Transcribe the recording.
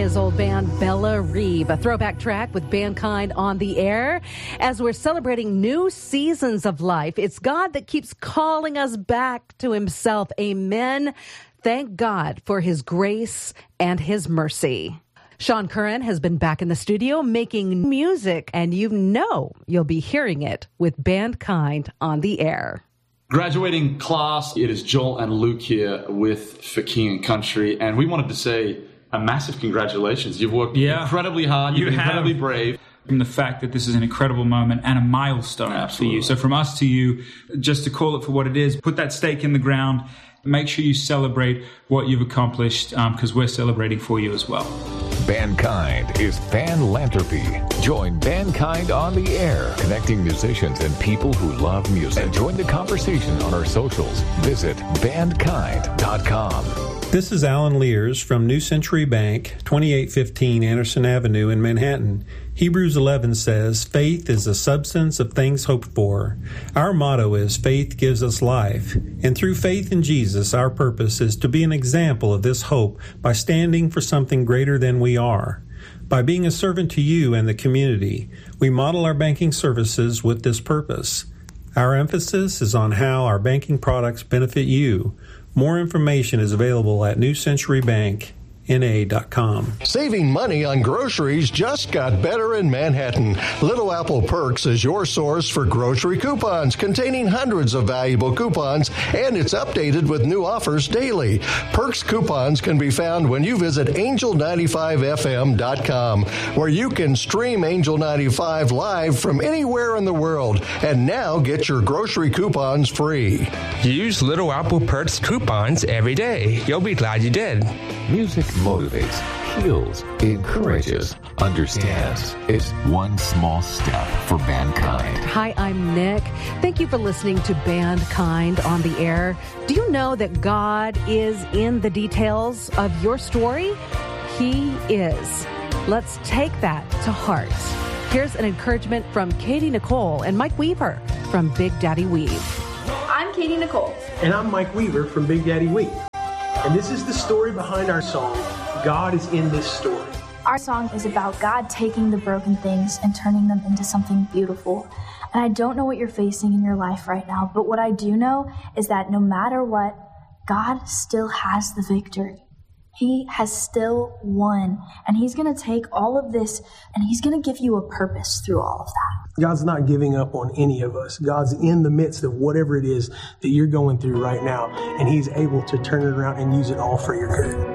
his old band Bella Reeve, a throwback track with Bandkind on the air. As we're celebrating new seasons of life, it's God that keeps calling us back to himself. Amen. Thank God for his grace and his mercy. Sean Curran has been back in the studio making music, and you know you'll be hearing it with Bandkind on the air. Graduating class, it is Joel and Luke here with For King and Country, and we wanted to say a massive congratulations. You've worked incredibly hard, you've been incredibly brave. From the fact that this is an incredible moment and a milestone for you. So from us to you, just to call it for what it is, put that stake in the ground, make sure you celebrate what you've accomplished, because we're celebrating for you as well. Bandkind is Fanlanthropy. Join Bandkind on the air, connecting musicians and people who love music. And join the conversation on our socials. Visit bandkind.com. This is Alan Lears from New Century Bank, 2815 Anderson Avenue in Manhattan. Hebrews 11 says, faith is the substance of things hoped for. Our motto is, faith gives us life. And through faith in Jesus, our purpose is to be an example of this hope by standing for something greater than we are. By being a servant to you and the community, we model our banking services with this purpose. Our emphasis is on how our banking products benefit you. More information is available at newcenturybankna.com. Saving money on groceries just got better in Manhattan. Little Apple Perks is your source for grocery coupons containing hundreds of valuable coupons, and it's updated with new offers daily. Perks coupons can be found when you visit angel95fm.com, where you can stream Angel 95 live from anywhere in the world, and now get your grocery coupons free. Use Little Apple Perks coupons every day. You'll be glad you did. Music motivates, heals, encourages, understands. It's one small step for Bandkind. Hi, I'm Nick. Thank you for listening to Bandkind on the air. Do you know that God is in the details of your story? He is. Let's take that to heart. Here's an encouragement from Katie Nicole and Mike Weaver from Big Daddy Weave. I'm Katie Nicole. And I'm Mike Weaver from Big Daddy Weave. And this is the story behind our song, God is in this story. Our song is about God taking the broken things and turning them into something beautiful. And I don't know what you're facing in your life right now, but what I do know is that no matter what, God still has the victory. He has still won. And he's going to take all of this and he's going to give you a purpose through all of that. God's not giving up on any of us. God's in the midst of whatever it is that you're going through right now, and he's able to turn it around and use it all for your good.